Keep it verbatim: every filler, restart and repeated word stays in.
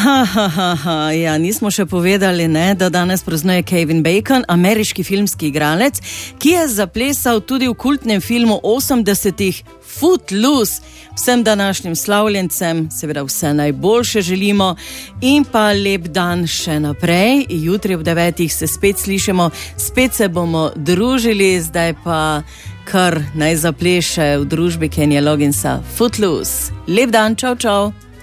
Ha, ha, ha, ha. Ja, nismo še povedali, ne, da danes praznuje Kevin Bacon, ameriški filmski igralec, ki je zaplesal tudi v kultnem filmu osemdesetih Footloose. Vsem današnjim slavljencem seveda vse najboljše želimo in pa lep dan še naprej. Jutri ob devetih se spet slišimo, spet se bomo družili, zdaj pa kar naj zapleše v družbi Kennyja Logginsa Footloose. Lep dan, čau, čau.